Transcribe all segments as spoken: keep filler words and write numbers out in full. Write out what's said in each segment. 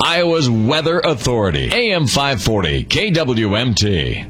Iowa's Weather Authority. A M five forty, K W M T.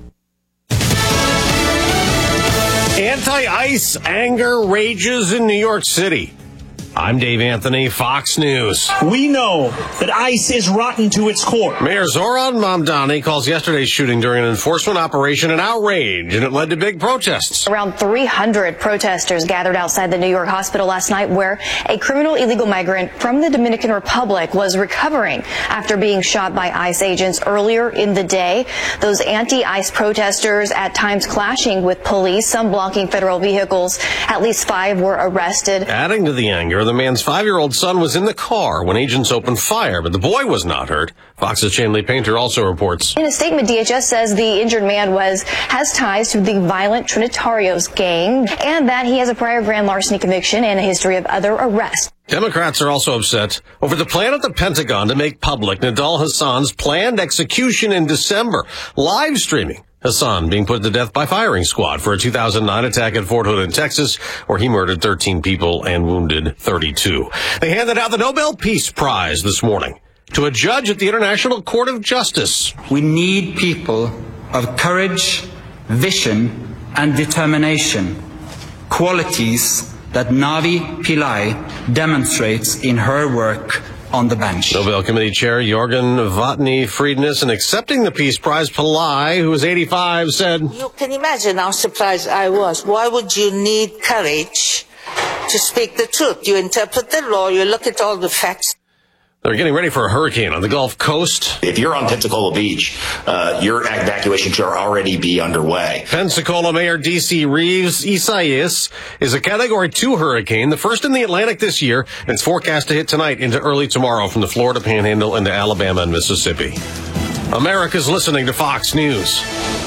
Anti-ice anger rages in New York City. I'm Dave Anthony, Fox News. We know that ICE is rotten to its core. Mayor Zoran Mamdani calls yesterday's shooting during an enforcement operation an outrage, and it led to big protests. Around three hundred protesters gathered outside the New York hospital last night where a criminal illegal migrant from the Dominican Republic was recovering after being shot by ICE agents earlier in the day. Those anti-ICE protesters at times clashing with police, some blocking federal vehicles. At least five were arrested. Adding to the anger, the man's five-year-old son was in the car when agents opened fire, but the boy was not hurt. Fox's Shanley Painter also reports. In a statement, D H S says the injured man was has ties to the violent Trinitarios gang and that he has a prior grand larceny conviction and a history of other arrests. Democrats are also upset over the plan at the Pentagon to make public Nidal Hassan's planned execution in December, live streaming Hassan being put to death by firing squad for a two thousand nine attack at Fort Hood in Texas, where he murdered thirteen people and wounded thirty-two. They handed out the Nobel Peace Prize this morning to a judge at the International Court of Justice. We need people of courage, vision, and determination, qualities that Navi Pillai demonstrates in her work on the bench. Nobel Committee Chair Jorgen Vatni Friedness, in accepting the Peace Prize, Pillai, who was eighty-five, said, "You can imagine how surprised I was. Why would you need courage to speak the truth? You interpret the law, you look at all the facts." They're getting ready for a hurricane on the Gulf Coast. If you're on Pensacola Beach, uh, your evacuation should already be underway. Pensacola Mayor D C Reeves Isaias is a Category two hurricane, the first in the Atlantic this year, and it's forecast to hit tonight into early tomorrow from the Florida Panhandle into Alabama and Mississippi. America's listening to Fox News.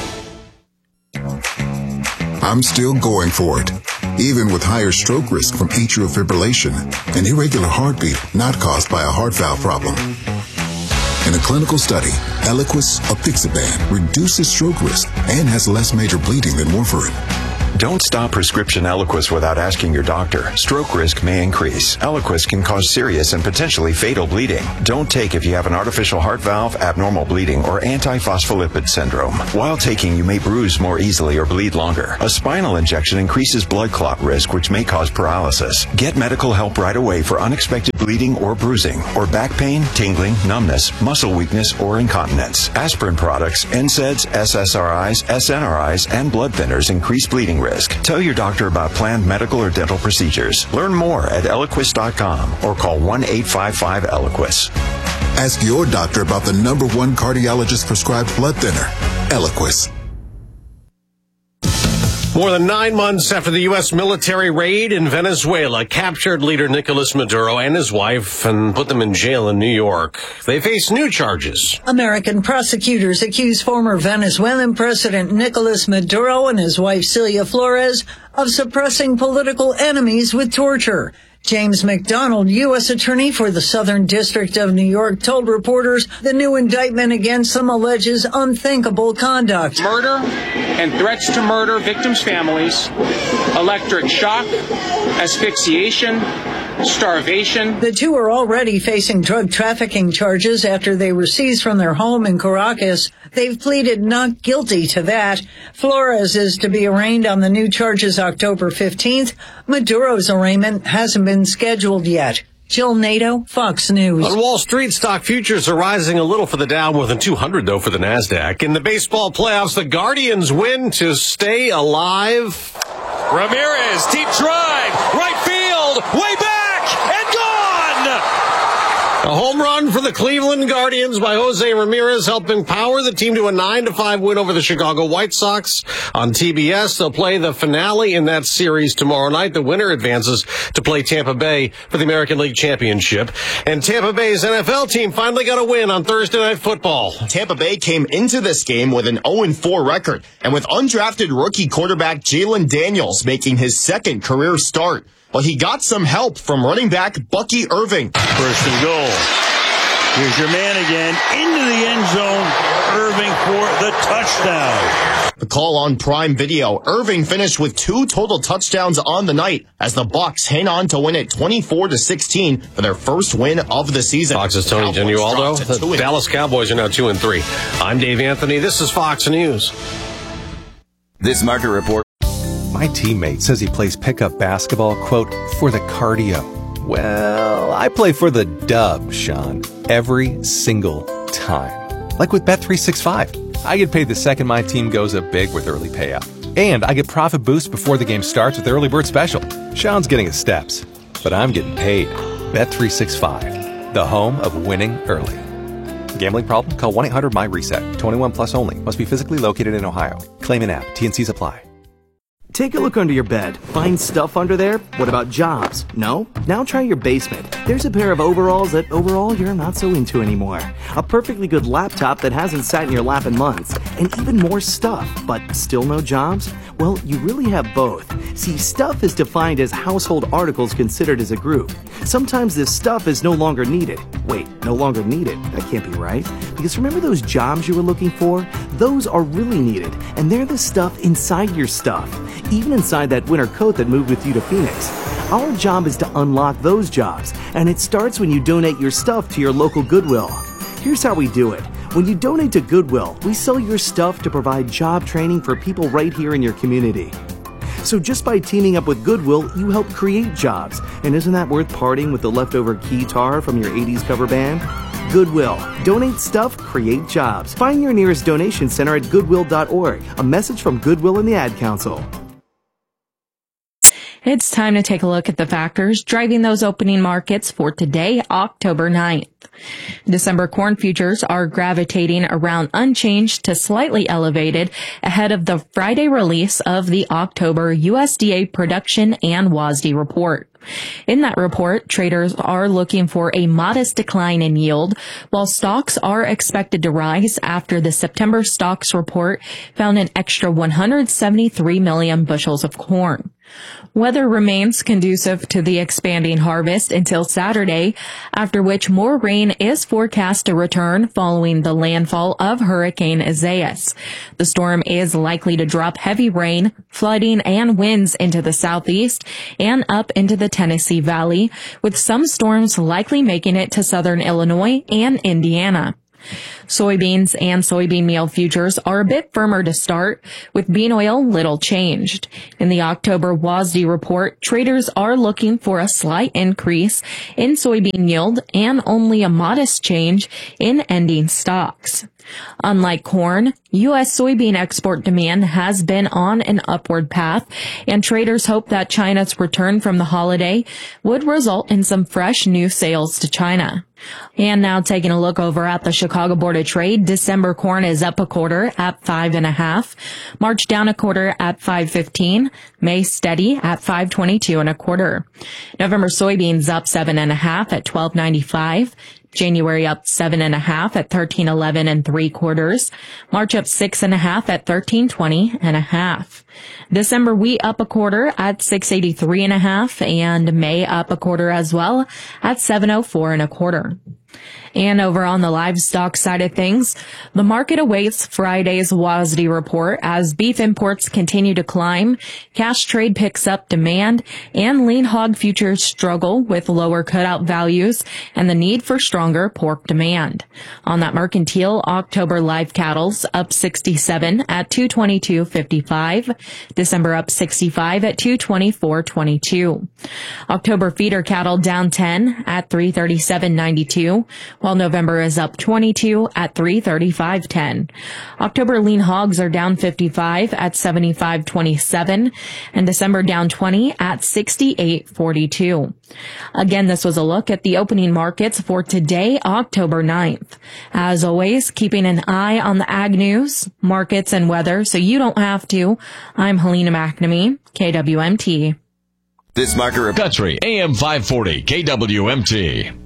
I'm still going for it, even with higher stroke risk from atrial fibrillation, an irregular heartbeat not caused by a heart valve problem. In a clinical study, Eliquis apixaban reduces stroke risk and has less major bleeding than warfarin. Don't stop prescription Eliquis without asking your doctor. Stroke risk may increase. Eliquis can cause serious and potentially fatal bleeding. Don't take if you have an artificial heart valve, abnormal bleeding, or antiphospholipid syndrome. While taking, you may bruise more easily or bleed longer. A spinal injection increases blood clot risk, which may cause paralysis. Get medical help right away for unexpected bleeding or bruising, or back pain, tingling, numbness, muscle weakness, or incontinence. Aspirin products, N SAIDs, S S R Is, S N R Is, and blood thinners increase bleeding risk. Tell your doctor about planned medical or dental procedures. Learn more at Eliquis dot com or call one eight five five Eliquis. Ask your doctor about the number one cardiologist prescribed blood thinner, Eliquis. More than nine months after the U S military raid in Venezuela captured leader Nicolas Maduro and his wife and put them in jail in New York, they face new charges. American prosecutors accuse former Venezuelan President Nicolas Maduro and his wife Celia Flores of suppressing political enemies with torture. James McDonald, U S attorney for the Southern District of New York, told reporters the new indictment against them alleges unthinkable conduct. Murder and threats to murder victims' families, electric shock, asphyxiation, starvation. The two are already facing drug trafficking charges after they were seized from their home in Caracas. They've pleaded not guilty to that. Flores is to be arraigned on the new charges October fifteenth. Maduro's arraignment hasn't been scheduled yet. Jill Nato, Fox News. On Wall Street, stock futures are rising a little for the Dow, more than two hundred, though, for the NASDAQ. In the baseball playoffs, the Guardians win to stay alive. Ramirez, deep drive, right field, way back, and gone! A home run for the Cleveland Guardians by Jose Ramirez, helping power the team to a nine to five win over the Chicago White Sox on T B S. They'll play the finale in that series tomorrow night. The winner advances to play Tampa Bay for the American League Championship. And Tampa Bay's N F L team finally got a win on Thursday Night Football. Tampa Bay came into this game with an oh and four record, and with undrafted rookie quarterback Jalen Daniels making his second career start. But he got some help from running back Bucky Irving. First and goal. Here's your man again, into the end zone, Irving for the touchdown. The call on Prime Video. Irving finished with two total touchdowns on the night as the Bucs hang on to win it twenty-four to sixteen for their first win of the season. Fox's Tony Genualdo. The Dallas Cowboys are now two and three. I'm Dave Anthony. This is Fox News. This market report. My teammate says he plays pickup basketball, quote, for the cardio. Well, I play for the dub, Sean, every single time. Like with Bet three sixty-five. I get paid the second my team goes up big with early payout. And I get profit boost before the game starts with the early bird special. Sean's getting his steps, but I'm getting paid. Bet three sixty-five, the home of winning early. Gambling problem? Call one eight hundred M Y reset. twenty-one plus only. Must be physically located in Ohio. Claim an app. T and Cs apply. Take a look under your bed. Find stuff under there? What about jobs? No? Now try your basement. There's a pair of overalls that overall you're not so into anymore. A perfectly good laptop that hasn't sat in your lap in months. And even more stuff, but still no jobs? Well, you really have both. See, stuff is defined as household articles considered as a group. Sometimes this stuff is no longer needed. Wait, no longer needed? That can't be right. Because remember those jobs you were looking for? Those are really needed, and they're the stuff inside your stuff. Even inside that winter coat that moved with you to Phoenix. Our job is to unlock those jobs, and it starts when you donate your stuff to your local Goodwill. Here's how we do it. When you donate to Goodwill, we sell your stuff to provide job training for people right here in your community. So just by teaming up with Goodwill, you help create jobs. And isn't that worth parting with the leftover guitar from your eighties cover band? Goodwill. Donate stuff, create jobs. Find your nearest donation center at goodwill dot org. A message from Goodwill and the Ad Council. It's time to take a look at the factors driving those opening markets for today, October ninth. December corn futures are gravitating around unchanged to slightly elevated ahead of the Friday release of the October U S D A production and W A S D report. In that report, traders are looking for a modest decline in yield, while stocks are expected to rise after the September stocks report found an extra one hundred seventy-three million bushels of corn. Weather remains conducive to the expanding harvest until Saturday, after which more rain is forecast to return following the landfall of Hurricane Isaias. The storm is likely to drop heavy rain, flooding, and winds into the southeast and up into the Tennessee Valley, with some storms likely making it to southern Illinois and Indiana. Soybeans and soybean meal futures are a bit firmer to start, with bean oil little changed. In the October W A S D report, traders are looking for a slight increase in soybean yield and only a modest change in ending stocks. Unlike corn, U S soybean export demand has been on an upward path, and traders hope that China's return from the holiday would result in some fresh new sales to China. And now taking a look over at the Chicago Board of Trade, December corn is up a quarter at five and a half, March down a quarter at five fifteen, May steady at five twenty-two and a quarter. November soybeans up seven and a half at twelve ninety-five. January up seven and a half at thirteen eleven and three quarters. March up six and a half at thirteen twenty and a half. December wheat up a quarter at six eighty-three and a half, and May up a quarter as well at seven oh four and a quarter. And over on the livestock side of things, the market awaits Friday's W A S D report as beef imports continue to climb, cash trade picks up demand, and lean hog futures struggle with lower cutout values and the need for stronger pork demand. On that mercantile, October live cattle's up sixty-seven at two twenty-two fifty-five, December up sixty-five at two twenty-four twenty-two. October feeder cattle down ten at three thirty-seven ninety-two, while November is up twenty-two at three thirty-five ten. October lean hogs are down fifty-five at seventy-five twenty-seven, and December down twenty at sixty-eight forty-two. Again, this was a look at the opening markets for today, October ninth. As always, keeping an eye on the ag news, markets, and weather so you don't have to. I'm Helena McNamee, K W M T. This marker of Country, A M five forty, K W M T.